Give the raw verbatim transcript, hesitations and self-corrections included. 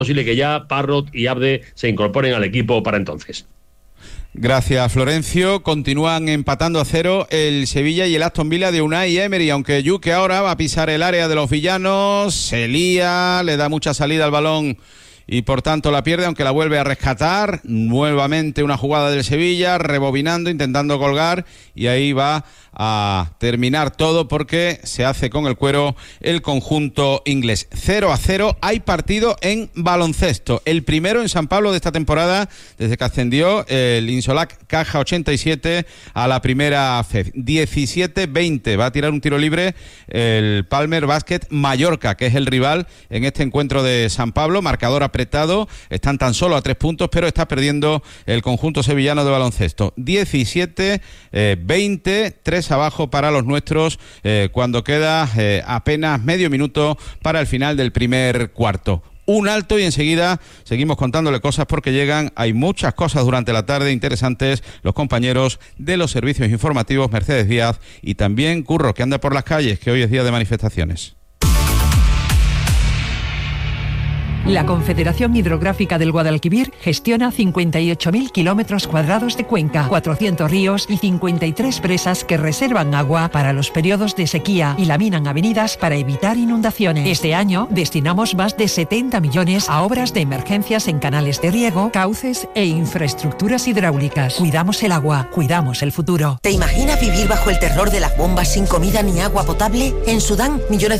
posible que ya Parrot y Abde se incorporen al equipo para entonces. Gracias, Florencio. Continúan empatando a cero el Sevilla y el Aston Villa de Unai Emery, aunque Yuke ahora va a pisar el área de los villanos, se lía, le da mucha salida al balón y por tanto la pierde, aunque la vuelve a rescatar. Nuevamente una jugada del Sevilla, rebobinando, intentando colgar, y ahí va a terminar todo porque se hace con el cuero el conjunto inglés. cero a cero, hay partido en baloncesto, el primero en San Pablo de esta temporada desde que ascendió el Insolac Caja ochenta y siete a la primera F E D. diecisiete veinte, va a tirar un tiro libre el Palmer Basket Mallorca, que es el rival en este encuentro de San Pablo. Marcador apretado, están tan solo a tres puntos, pero está perdiendo el conjunto sevillano de baloncesto. diecisiete veinte, tres abajo para los nuestros eh, cuando queda eh, apenas medio minuto para el final del primer cuarto. Un alto y enseguida seguimos contándole cosas porque llegan, hay muchas cosas durante la tarde interesantes, los compañeros de los servicios informativos, Mercedes Díaz y también Curro, que anda por las calles, que hoy es día de manifestaciones. La Confederación Hidrográfica del Guadalquivir gestiona cincuenta y ocho mil kilómetros cuadrados de cuenca, cuatrocientos ríos y cincuenta y tres presas que reservan agua para los periodos de sequía y laminan avenidas para evitar inundaciones. Este año destinamos más de setenta millones a obras de emergencias en canales de riego, cauces e infraestructuras hidráulicas. Cuidamos el agua, cuidamos el futuro. ¿Te imaginas vivir bajo el terror de las bombas sin comida ni agua potable? En Sudán, millones de